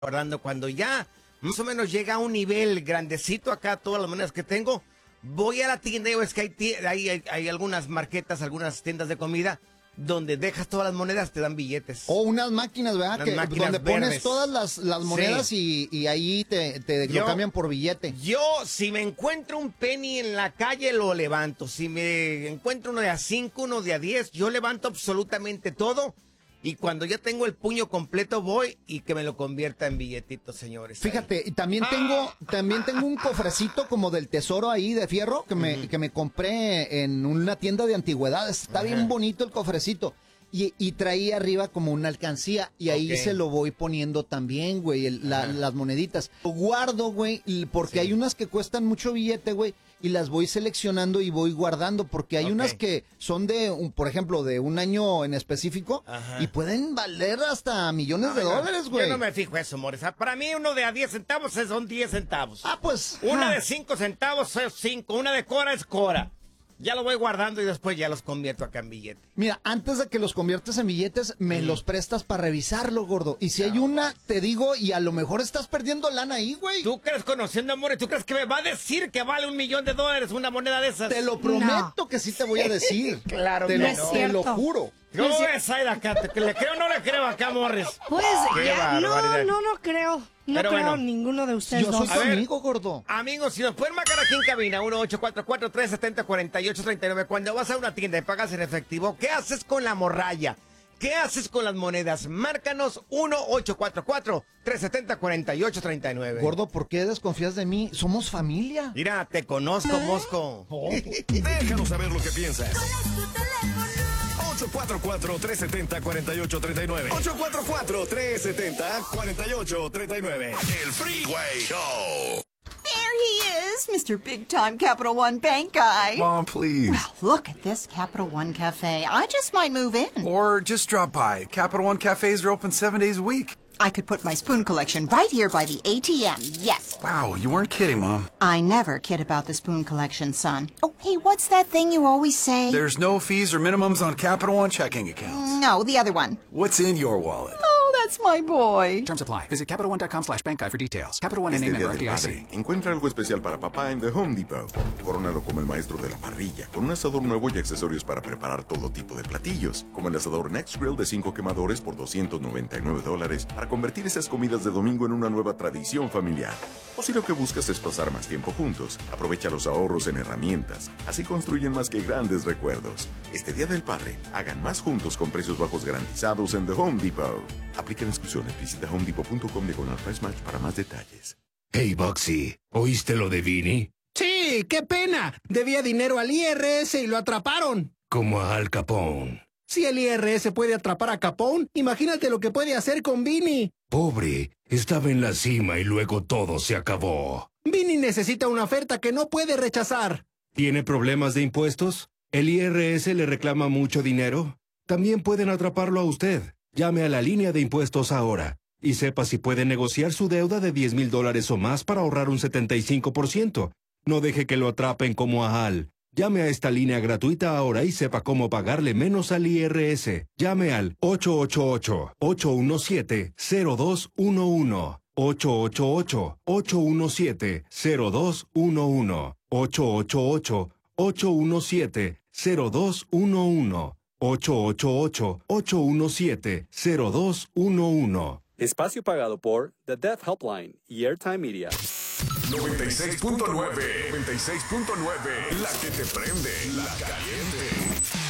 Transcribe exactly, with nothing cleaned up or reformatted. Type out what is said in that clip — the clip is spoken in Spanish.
guardando. Cuando ya más o menos llega a un nivel grandecito acá, todas las monedas que tengo, voy a la tienda y ves que hay, hay, hay, hay algunas marquetas, algunas tiendas de comida donde dejas todas las monedas, te dan billetes. O unas máquinas, ¿verdad? Unas que, máquinas donde verdes. pones todas las, las monedas sí. y, y ahí te, te Yo- lo cambian por billete. Yo, si me encuentro un penny en la calle, lo levanto. Si me encuentro uno de a cinco, uno de a diez, yo levanto absolutamente todo. Y cuando ya tengo el puño completo, voy y que me lo convierta en billetitos, señores. Fíjate, y también tengo, también tengo un cofrecito como del tesoro ahí de fierro que me, que me compré en una tienda de antigüedades. Está bien bonito el cofrecito. Y, y traía arriba como una alcancía y ahí Ok. se lo voy poniendo también, güey, el- la- las moneditas. Lo guardo, güey, y- porque Sí. hay unas que cuestan mucho billete, güey, y las voy seleccionando y voy guardando, porque hay Ok. unas que son de, un, por ejemplo, de un año en específico Ajá. y pueden valer hasta millones de No, no, dólares, güey. Yo no me fijo eso, Morris. Para mí uno de a diez centavos son diez centavos. Ah, pues. Una ah. de cinco centavos es cinco. Una de cora es cora. Ya lo voy guardando y después ya los convierto acá en billete. Mira, antes de que los conviertes en billetes, me los prestas para revisarlo, gordo. Y si hay una, te digo, y a lo mejor estás perdiendo lana ahí, güey. ¿Tú crees, conociendo a Morris, tú crees que me va a decir que vale un millón de dólares una moneda de esas? Te lo prometo que sí te voy a decir. Claro te que lo, no. te lo cierto. juro. ¿Cómo ves, Aida, acá? ¿Te- ¿Le creo o no le creo acá, Morris? Pues Qué ya, no, barbaridad. no, no creo. No Pero creo bueno, ninguno de ustedes Yo dos. soy tu A ver. amigo, gordo. Amigos, si nos pueden marcar aquí en cabina, uno ocho cuatro cuatro, tres siete cero, cuatro ocho tres nueve. Cuando vas a una tienda y pagas en efectivo, ¿qué haces con la morralla? ¿Qué haces con las monedas? Márcanos uno ocho cuatro cuatro, tres siete cero, cuatro ocho tres nueve. Gordo, ¿por qué desconfías de mí? Somos familia. Mira, te conozco, Mosco. Déjanos saber lo que piensas. ocho cuatro cuatro, tres siete cero, cuatro ocho tres nueve. ocho cuatro cuatro, tres siete cero, cuatro ocho tres nueve. El Freeway Show. There he is, Mister Big Time Capital One Bank guy. Mom, please. Well, look at this Capital One Cafe. I just might move in. Or just drop by. Capital One cafes are open seven days a week. I could put my spoon collection right here by the A T M, yes. Wow, you weren't kidding, Mom. I never kid about the spoon collection, son. Oh, hey, what's that thing you always say? There's no fees or minimums on Capital One checking accounts. No, the other one. What's in your wallet? Oh, that's my boy. Terms apply. Visit CapitalOne.com slash bank guide for details. Capital One N A Este member día del F D I C. padre, encuentra algo especial para papá en The Home Depot. Corónalo como el maestro de la parrilla, con un asador nuevo y accesorios para preparar todo tipo de platillos, como el asador Next Grill de cinco quemadores por doscientos noventa y nueve dólares, para convertir esas comidas de domingo en una nueva tradición familiar. O si lo que buscas es pasar más tiempo juntos, aprovecha los ahorros en herramientas. Así construyen más que grandes recuerdos. Este día del padre, hagan más juntos con precios bajos garantizados en The Home Depot. Aplican exclusiones. Visita home depot punto com diagonal price match para más detalles. Hey, Boxy, ¿oíste lo de Vini? Sí, qué pena. Debía dinero al I R S y lo atraparon. Como a Al Capone. Si el I R S puede atrapar a Capone, imagínate lo que puede hacer con Vini. Pobre, estaba en la cima y luego todo se acabó. Vini necesita una oferta que no puede rechazar. ¿Tiene problemas de impuestos? ¿El I R S le reclama mucho dinero? También pueden atraparlo a usted. Llame a la línea de impuestos ahora y sepa si puede negociar su deuda de diez mil dólares o más para ahorrar un setenta y cinco por ciento. No deje que lo atrapen como a Al. Llame a esta línea gratuita ahora y sepa cómo pagarle menos al I R S. Llame al ocho ocho ocho, ocho uno siete, cero dos uno uno. ocho ocho ocho, ocho uno siete, cero dos uno uno. ocho ocho ocho, ocho uno siete, cero dos uno uno. ocho ocho ocho, ocho uno siete, cero dos uno uno. Espacio pagado por The Deaf Helpline y Airtime Media. noventa y seis punto nueve. noventa y seis punto nueve. La que te prende. La caliente.